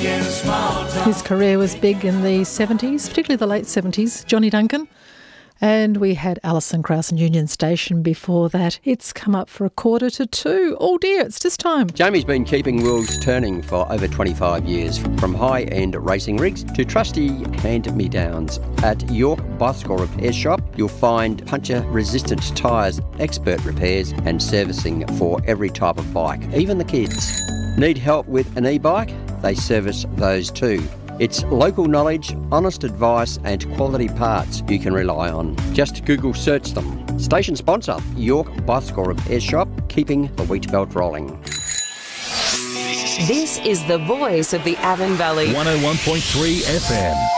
His career was big in the 70s, particularly the late 70s. Johnny Duncan. And we had Alison Krauss and Union Station before that. It's come up for 1:45. Oh dear, it's just time. Jamie's been keeping wheels turning for over 25 years, from high-end racing rigs to trusty hand-me-downs. At York Bicycle Repair Shop, you'll find puncture-resistant tyres, expert repairs and servicing for every type of bike, even the kids. Need help with an e-bike? They service those too. It's local knowledge, honest advice and quality parts you can rely on. Just Google search them. Station sponsor, York Bicycle Repair Shop, keeping the wheat belt rolling. This is the voice of the Avon Valley. 101.3 FM.